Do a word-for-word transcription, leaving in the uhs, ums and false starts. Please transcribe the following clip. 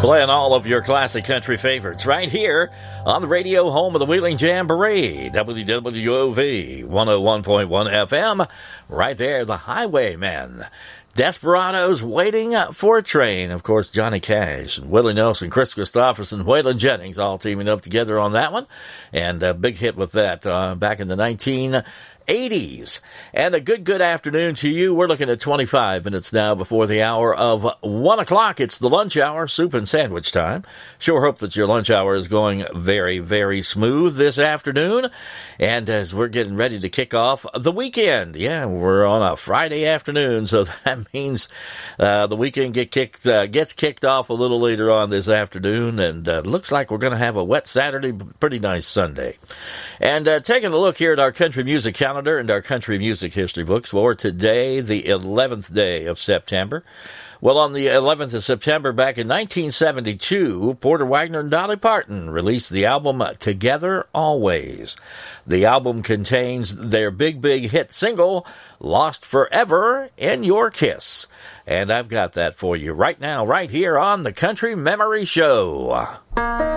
Playing all of your classic country favorites right here on the radio home of the Wheeling Jamboree, W W O V one oh one point one F M. Right there, the Highwaymen. Desperados Waiting for a Train. Of course, Johnny Cash and Willie Nelson, Chris Christopherson, Waylon Jennings all teaming up together on that one. And a big hit with that uh, back in the nineteen eighties. And a good, good afternoon to you. We're looking at twenty-five minutes now before the hour of one o'clock. It's the lunch hour, soup and sandwich time. Sure hope that your lunch hour is going very, very smooth this afternoon. And as we're getting ready to kick off the weekend, yeah, we're on a Friday afternoon, so that means uh, the weekend get kicked, uh, gets kicked off a little later on this afternoon, and uh, looks like we're going to have a wet Saturday, pretty nice Sunday. And uh, taking a look here at our country music calendar, and our country music history books for today, the eleventh day of September. Well, on the eleventh of September back in nineteen seventy-two, Porter Wagoner and Dolly Parton released the album Together Always. The album contains their big, big hit single, Lost Forever in Your Kiss. And I've got that for you right now, right here on the Country Memory Show.